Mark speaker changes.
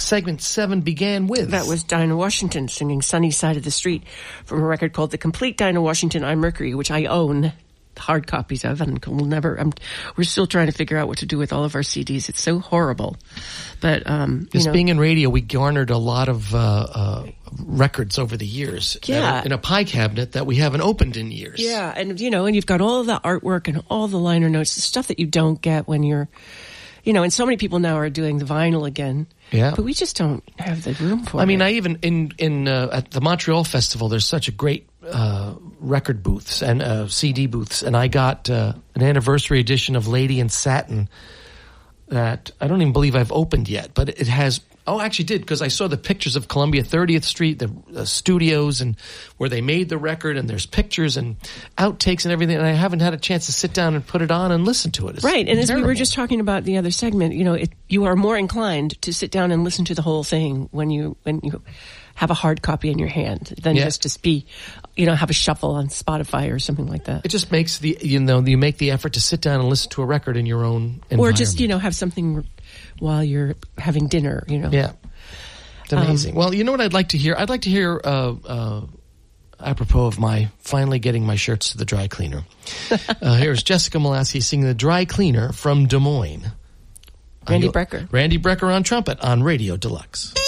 Speaker 1: segment 7 began with?
Speaker 2: That was Dinah Washington singing Sunny Side of the Street from a record called The Complete Dinah Washington on Mercury, which I own hard copies of, and we're still trying to figure out what to do with all of our CDs. It's so horrible. But,
Speaker 1: being in radio, we garnered a lot of records over the years.
Speaker 2: Yeah.
Speaker 1: In a pie cabinet that we haven't opened in years.
Speaker 2: Yeah, and you've got all the artwork and all the liner notes, the stuff that you don't get when you're, and so many people now are doing the vinyl again.
Speaker 1: Yeah.
Speaker 2: But we just don't have the room for it.
Speaker 1: I mean, I even, at the Montreal Festival, there's such a great record booths and CD booths, and I got an anniversary edition of Lady in Satin that I don't even believe I've opened yet, but it has. Oh, I actually did, because I saw the pictures of Columbia 30th Street, the studios, and where they made the record, and there's pictures and outtakes and everything, and I haven't had a chance to sit down and put it on and listen to it. It's
Speaker 2: right, and
Speaker 1: terrible.
Speaker 2: As we were just talking about the other segment, you are more inclined to sit down and listen to the whole thing when you have a hard copy in your hand than just to be, have a shuffle on Spotify or something like that.
Speaker 1: It just makes you make the effort to sit down and listen to a record in your own environment.
Speaker 2: Or just, have something while you're having dinner,
Speaker 1: Yeah. It's amazing. Well, you know what I'd like to hear? I'd like to hear, apropos of my finally getting my shirts to the dry cleaner. Here's Jessica Molaski singing The Dry Cleaner from Des Moines.
Speaker 2: Randy Brecker.
Speaker 1: Randy Brecker on trumpet on Radio Deluxe.